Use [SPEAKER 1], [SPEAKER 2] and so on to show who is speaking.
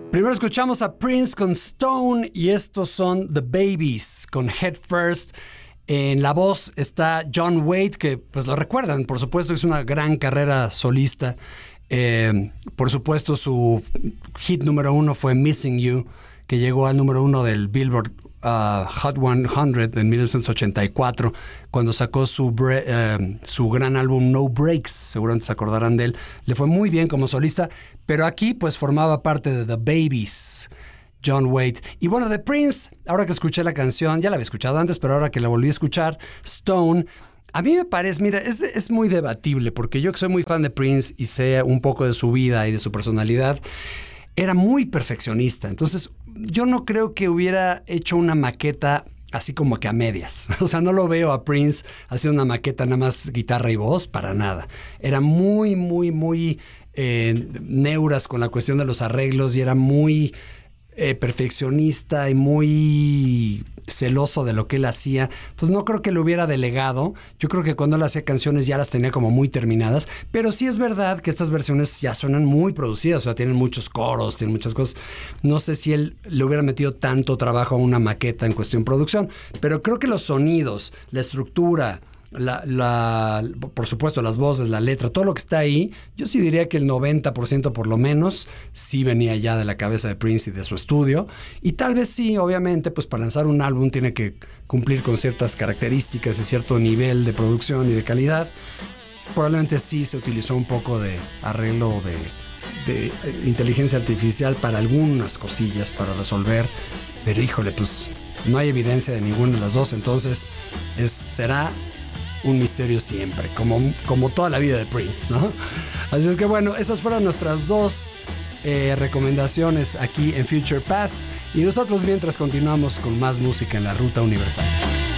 [SPEAKER 1] Primero escuchamos a Prince con Stone y estos son The Babies con Head First. En la voz está John Waite, que pues lo recuerdan, por supuesto, es una gran carrera solista. Por supuesto, su hit número 1 fue Missing You, que llegó al número 1 del Billboard Hot 100 en 1984, cuando sacó su gran álbum No Breaks. Seguramente se acordarán de él. Le fue muy bien como solista, pero aquí pues formaba parte de The Babies, John Waite. Y bueno, de Prince, ahora que escuché la canción, ya la había escuchado antes, pero ahora que la volví a escuchar, Stone, a mí me parece, mira, es muy debatible, porque yo que soy muy fan de Prince y sé un poco de su vida y de su personalidad, era muy perfeccionista. Entonces, yo no creo que hubiera hecho una maqueta así como que a medias. O sea, no lo veo a Prince haciendo una maqueta nada más guitarra y voz, para nada. Era muy, muy, muy neuras con la cuestión de los arreglos y era muy perfeccionista y muy celoso de lo que él hacía. Entonces no creo que lo hubiera delegado. Yo creo que cuando él hacía canciones ya las tenía como muy terminadas, pero sí es verdad que estas versiones ya suenan muy producidas, o sea, tienen muchos coros, tienen muchas cosas. No sé si él le hubiera metido tanto trabajo a una maqueta en cuestión producción, pero creo que los sonidos, la estructura, por supuesto las voces, la letra, todo lo que está ahí, yo sí diría que el 90% por lo menos sí venía ya de la cabeza de Prince y de su estudio, y tal vez sí, obviamente, pues para lanzar un álbum tiene que cumplir con ciertas características y cierto nivel de producción y de calidad. Probablemente sí se utilizó un poco de arreglo de inteligencia artificial para algunas cosillas para resolver, pero híjole, pues no hay evidencia de ninguna de las dos, entonces será un misterio siempre, como toda la vida de Prince, ¿no? Así es que bueno, esas fueron nuestras dos recomendaciones aquí en Future Past, y nosotros mientras continuamos con más música en la Ruta Universal.